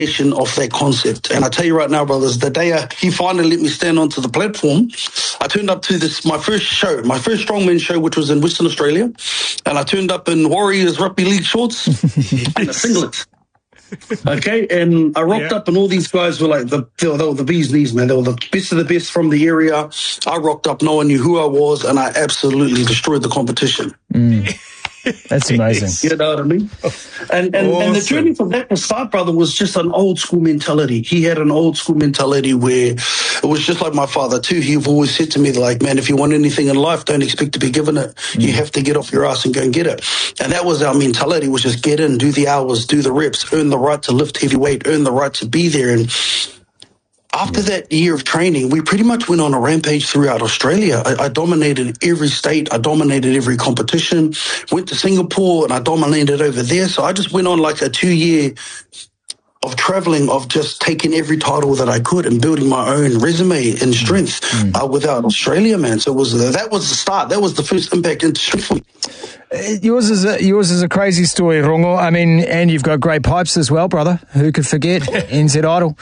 of that concept. And I tell you right now, brothers, the day he finally let me stand onto the platform, I turned up to my first strongman show, which was in Western Australia, and I turned up in Warriors Rugby League shorts and a singlet. Okay, and I rocked up, and all these guys were like they were the bee's knees, man. They were the best of the best from the area. I rocked up, no one knew who I was, and I absolutely destroyed the competition. That's amazing. You know what I mean? And the journey from that to start, brother, was just an old school mentality. He had an old school mentality where it was just like my father too. He've always said to me, like, man, if you want anything in life, don't expect to be given it. You have to get off your ass and go and get it. And that was our mentality, was just get in, do the hours, do the reps, earn the right to lift heavy weight, earn the right to be there. And after that year of training, we pretty much went on a rampage throughout Australia. I dominated every state. I dominated every competition. Went to Singapore and I dominated over there. So I just went on like a 2-year of traveling, of just taking every title that I could and building my own resume and strength without Australia, man. So that was the start. That was the first impact into strength for me. Yours is a crazy story, Rongo. I mean, and you've got great pipes as well, brother. Who could forget NZ Idol?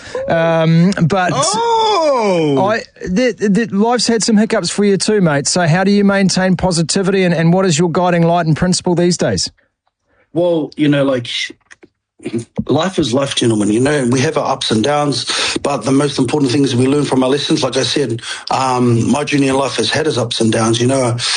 Life's had some hiccups for you too, mate. So how do you maintain positivity, and what is your guiding light and principle these days? Well, life is life, gentlemen, and we have our ups and downs, but the most important thing is we learn from our lessons. Like I said, my journey in life has had its ups and downs.